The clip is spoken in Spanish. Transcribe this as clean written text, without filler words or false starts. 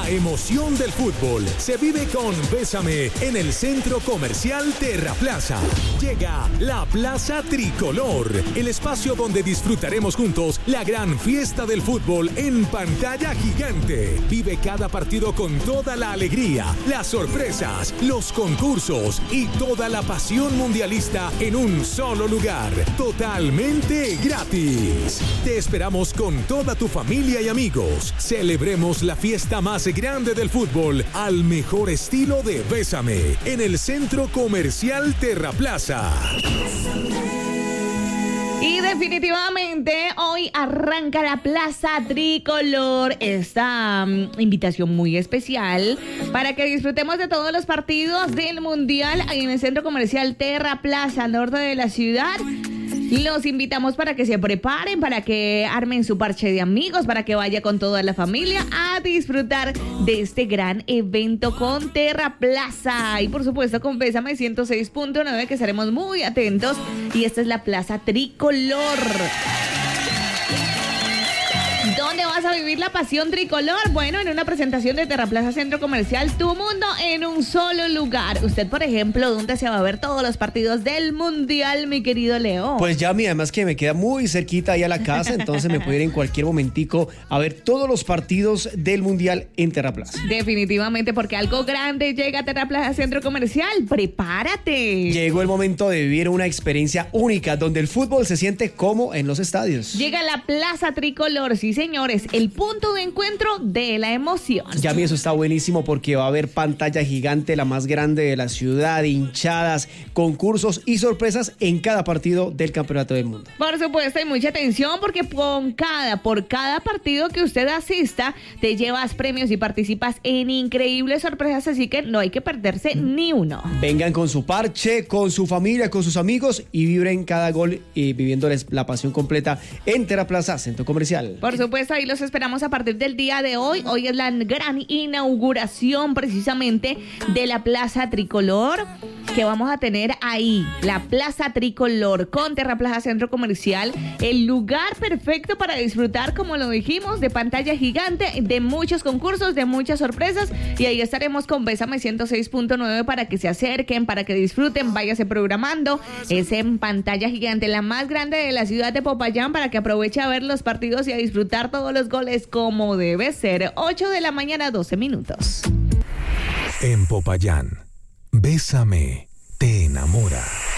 La emoción del fútbol se vive con Bésame en el Centro Comercial Terraplaza. Llega la Plaza Tricolor, el espacio donde disfrutaremos juntos la gran fiesta del fútbol en pantalla gigante. Vive cada partido con toda la alegría, las sorpresas, los concursos y toda la pasión mundialista en un solo lugar, totalmente gratis. Te esperamos con toda tu familia y amigos. Celebremos la fiesta más grande del fútbol al mejor estilo de Bésame en el Centro Comercial Terraplaza. Y definitivamente hoy arranca la Plaza Tricolor, esta invitación muy especial para que disfrutemos de todos los partidos del Mundial ahí en el Centro Comercial Terraplaza, al norte de la ciudad. Los invitamos para que se preparen, para que armen su parche de amigos, para que vaya con toda la familia a disfrutar de este gran evento con Terraplaza. Y por supuesto con Bésame 106.9, que estaremos muy atentos. Y esta es la Plaza Tricolor. ¿Dónde vas a vivir la pasión tricolor? Bueno, en una presentación de Terraplaza Centro Comercial, tu mundo en un solo lugar. Usted, por ejemplo, ¿dónde se va a ver todos los partidos del Mundial, mi querido Leo? Pues ya, además que me queda muy cerquita ahí a la casa, entonces me puedo ir en cualquier momentico a ver todos los partidos del Mundial en Terraplaza. Definitivamente, porque algo grande llega a Terraplaza Centro Comercial. ¡Prepárate! Llegó el momento de vivir una experiencia única donde el fútbol se siente como en los estadios. Llega la Plaza Tricolor, sí señores, el punto de encuentro de la emoción. Ya a mí eso está buenísimo porque va a haber pantalla gigante, la más grande de la ciudad, hinchadas, concursos y sorpresas en cada partido del Campeonato del Mundo. Por supuesto, y mucha atención porque por cada partido que usted asista, te llevas premios y participas en increíbles sorpresas, así que no hay que perderse ni uno. Vengan con su parche, con su familia, con sus amigos y vibren cada gol y viviéndoles la pasión completa en Terraplaza Centro Comercial. Por supuesto, ahí los esperamos a partir del día de hoy. Hoy es la gran inauguración precisamente de la Plaza Tricolor, que vamos a tener ahí, la Plaza Tricolor con Terraplaza Centro Comercial, el lugar perfecto para disfrutar, como lo dijimos, de pantalla gigante, de muchos concursos, de muchas sorpresas, y ahí estaremos con Bésame 106.9 para que se acerquen, para que disfruten, váyase programando. Es en pantalla gigante, la más grande de la ciudad de Popayán, para que aproveche a ver los partidos y a disfrutar todos los goles como debe ser. 8 de la mañana, 12 minutos. En Popayán, Bésame te enamora.